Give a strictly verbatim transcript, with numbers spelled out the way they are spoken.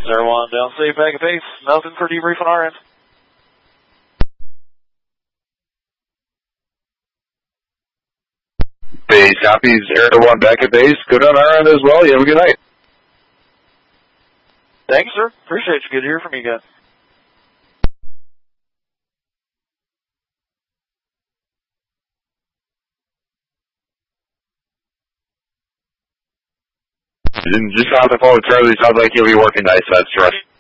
Zero one, down safe, back at base. Nothing for debrief on our end. Base copies, Air one back at base. Good on our end as well. You have a good night. Thank you, sir. Appreciate you. Good to hear from you guys. Just off the phone with Charlie, sounds like he'll be working nights. That's right.